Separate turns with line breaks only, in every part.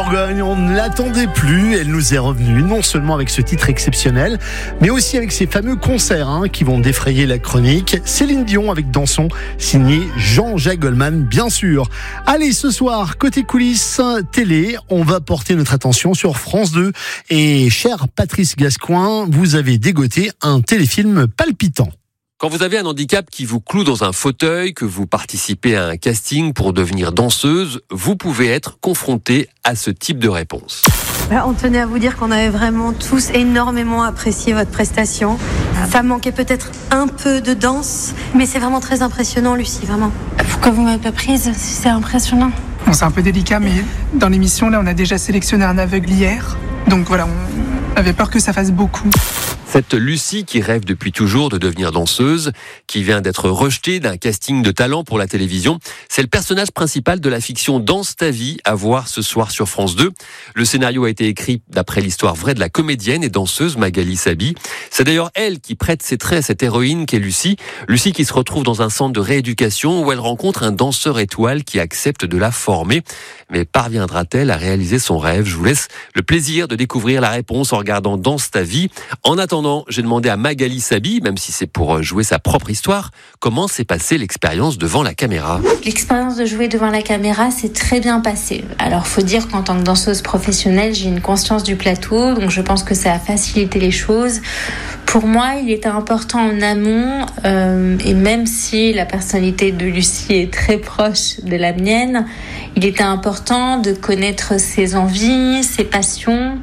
Bourgogne, on ne l'attendait plus. Elle nous est revenue non seulement avec ce titre exceptionnel, mais aussi avec ces fameux concerts qui vont défrayer la chronique. Céline Dion avec Dansons, signé Jean-Jacques Goldman, bien sûr. Allez, ce soir, côté coulisses télé, on va porter notre attention sur France 2. Et cher Patrice Gascoin, vous avez dégoté un téléfilm palpitant.
Quand vous avez un handicap qui vous cloue dans un fauteuil, que vous participez à un casting pour devenir danseuse, vous pouvez être confronté à ce type de réponse.
On tenait à vous dire qu'on avait vraiment tous énormément apprécié votre prestation. Ça manquait peut-être un peu de danse, mais c'est vraiment très impressionnant, Lucie, vraiment.
Pourquoi vous m'avez pas prise si c'est impressionnant?
Bon, c'est un peu délicat, mais dans l'émission, là, on a déjà sélectionné un aveugle hier. Donc voilà, on avait peur que ça fasse beaucoup.
Cette Lucie qui rêve depuis toujours de devenir danseuse, qui vient d'être rejetée d'un casting de talent pour la télévision, c'est le personnage principal de la fiction Danse ta vie, à voir ce soir sur France 2. Le scénario a été écrit d'après l'histoire vraie de la comédienne et danseuse Magali Sabi. C'est d'ailleurs elle qui prête ses traits à cette héroïne qu'est Lucie. Lucie qui se retrouve dans un centre de rééducation où elle rencontre un danseur étoile qui accepte de la former. Mais parviendra-t-elle à réaliser son rêve? Je vous laisse le plaisir de découvrir la réponse en regardant Danse ta vie. En attendant, j'ai demandé à Magali Sabi, même si c'est pour jouer sa propre histoire, comment s'est passée l'expérience devant la caméra.
L'expérience de jouer devant la caméra s'est très bien passée. Alors, faut dire qu'en tant que danseuse professionnelle, j'ai une conscience du plateau, donc je pense que ça a facilité les choses. Pour moi, il était important en amont, et même si la personnalité de Lucie est très proche de la mienne, il était important de connaître ses envies, ses passions.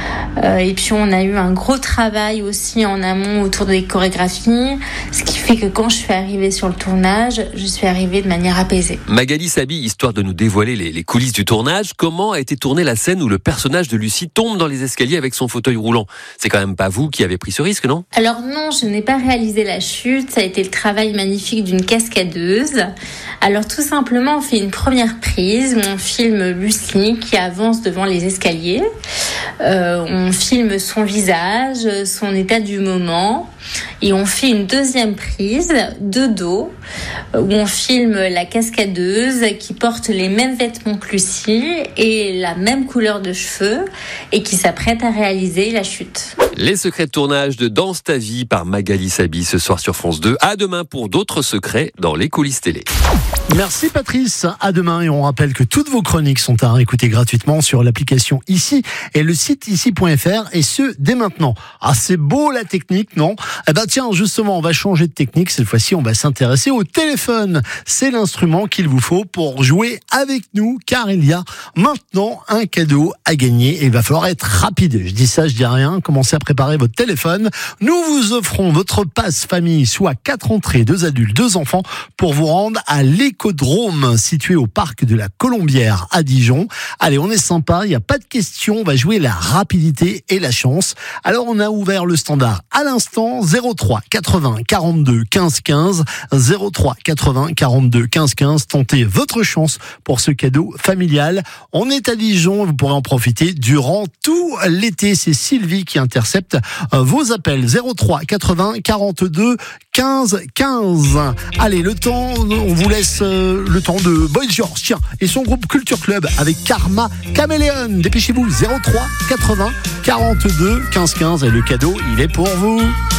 Et puis on a eu un gros travail aussi en amont autour des chorégraphies, ce qui fait que quand je suis arrivée sur le tournage, je suis arrivée de manière apaisée.
Magali Sabi, histoire de nous dévoiler les coulisses du tournage, comment a été tournée la scène où le personnage de Lucie tombe dans les escaliers avec son fauteuil roulant? C'est quand même pas vous qui avez pris ce risque, non?
Alors non, je n'ai pas réalisé la chute, ça a été le travail magnifique d'une cascadeuse. Alors tout simplement, on fait une première prise, on filme Lucie qui avance devant les escaliers, on filme son visage, son état du moment, et on fait une deuxième prise de dos où on filme la cascadeuse qui porte les mêmes vêtements que Lucie et la même couleur de cheveux et qui s'apprête à réaliser la chute.
Les secrets de tournage de Danse ta vie par Magali Sabi ce soir sur France 2. À demain pour d'autres secrets dans les coulisses télé.
Merci Patrice, à demain, et on rappelle que toutes vos chroniques sont à écouter gratuitement sur l'application Ici et le site ici.fr, et ce dès maintenant. Ah, c'est beau la technique, non? Eh ben tiens, justement, on va changer de technique. Cette fois-ci, on va s'intéresser au téléphone. C'est l'instrument qu'il vous faut pour jouer avec nous, car il y a maintenant un cadeau à gagner et il va falloir être rapide. Je dis ça, je dis rien. Commencez à préparer votre téléphone. Nous vous offrons votre passe famille, soit 4 entrées, 2 adultes, 2 enfants, pour vous rendre à l'Écodrome, situé au parc de la Colombière à Dijon. Allez, on est sympa, il n'y a pas de question, on va jouer la rapidité et la chance. Alors, on a ouvert le standard à l'instant, 03 80 42 15 15, 03 80 42 15 15. Tentez votre chance pour ce cadeau familial. On est à Dijon, vous pourrez en profiter durant tout l'été. C'est Sylvie qui intercepte vos appels. 03 80 42 15 15. Allez, on vous laisse le temps de Boy George, tiens, et son groupe Culture Club avec Karma Caméléon. Dépêchez-vous, 03 80 42 15 15, et le cadeau, il est pour vous.